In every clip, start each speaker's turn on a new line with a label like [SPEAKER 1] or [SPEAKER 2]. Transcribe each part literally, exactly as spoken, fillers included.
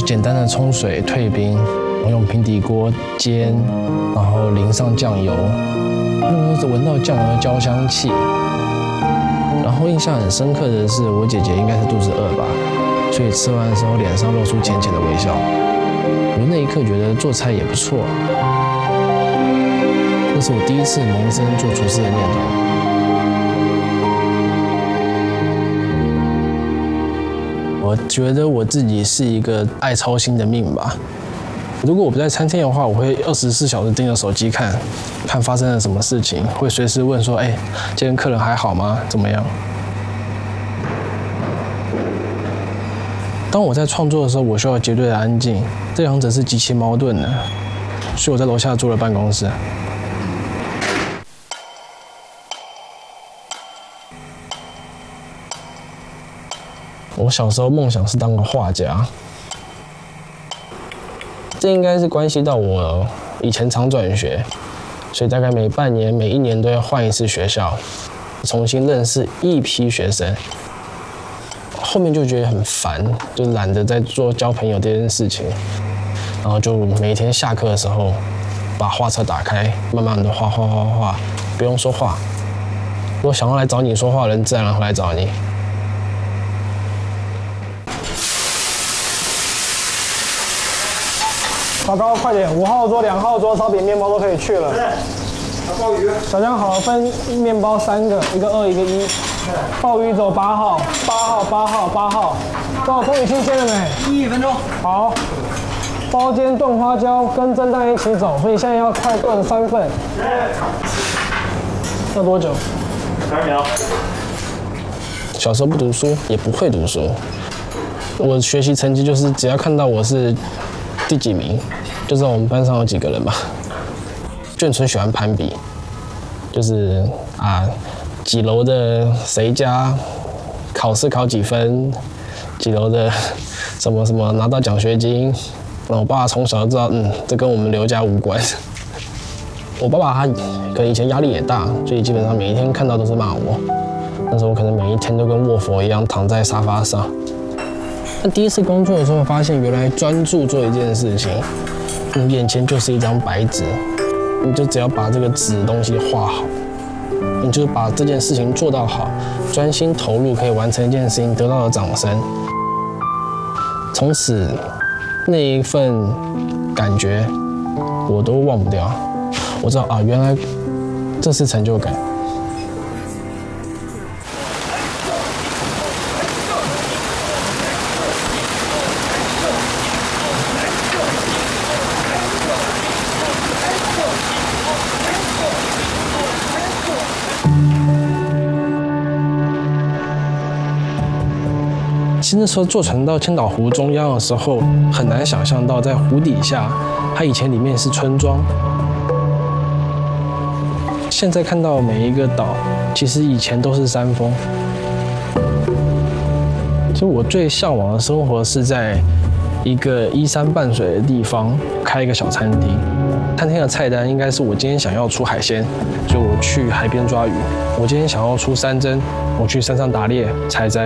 [SPEAKER 1] 就简单的冲水退冰，我用平底锅煎，然后淋上酱油，那时候闻到酱油的焦香气。然后印象很深刻的是，我姐姐应该是肚子饿吧，所以吃完的时候脸上露出浅浅的微笑。我那一刻觉得做菜也不错，那是我第一次萌生做厨师的念头。我觉得我自己是一个爱操心的命吧。如果我不在餐厅的话，我会二十四小时盯着手机看，看发生了什么事情，会随时问说：“哎，今天客人还好吗？怎么样？”当我在创作的时候，我需要绝对的安静，这两者是极其矛盾的，所以我在楼下租了办公室。我小时候梦想是当个画家。这应该是关系到我以前常转学，所以大概每半年、每一年都要换一次学校，重新认识一批学生。后面就觉得很烦，就懒得再做交朋友这件事情，然后就每天下课的时候把画册打开，慢慢的画画画画，不用说话。如果想要来找你说话的人，自然会来找你。
[SPEAKER 2] 老高，快点！五号桌、两号桌烧饼、面包都可以去了。
[SPEAKER 3] 鲍鱼。
[SPEAKER 2] 小江好，分面包三个，一个二，一个一。鲍鱼走八号，八号，八号，八号。多少风雨清鲜了没？
[SPEAKER 3] 一分钟。
[SPEAKER 2] 好。包煎炖花椒跟蒸蛋一起走，所以现在要快炖三份。要多久？
[SPEAKER 3] 三十秒。
[SPEAKER 1] 小时候不读书，也不会读书。我学习成绩就是只要看到我是第几名，就知道我们班上有几个人吧。眷村喜欢攀比，就是啊，几楼的谁家考试考几分，几楼的什么什么拿到奖学金。那我爸从小就知道，嗯，这跟我们刘家无关。我爸爸他可能以前压力也大，所以基本上每一天看到都是骂我。那时候我可能每一天都跟卧佛一样躺在沙发上。但第一次工作的时候，发现原来专注做一件事情，你眼前就是一张白纸，你就只要把这个纸的东西画好，你就把这件事情做到好，专心投入，可以完成一件事情，得到了掌声。从此那一份感觉我都忘不掉。我知道啊，原来这是成就感。其实那时候坐船到千岛湖中央的时候，很难想象到在湖底下，它以前里面是村庄。现在看到每一个岛，其实以前都是山峰。其实我最向往的生活是在一个依山傍水的地方开一个小餐厅。餐厅的菜单应该是我今天想要出海鲜，所以我去海边抓鱼；我今天想要出山珍，我去山上打猎采摘。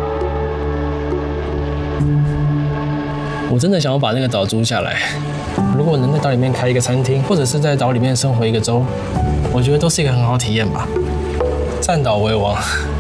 [SPEAKER 1] 我真的想要把那个岛租下来。如果能在岛里面开一个餐厅，或者是在岛里面生活一个周，我觉得都是一个很好的体验吧。占岛为王。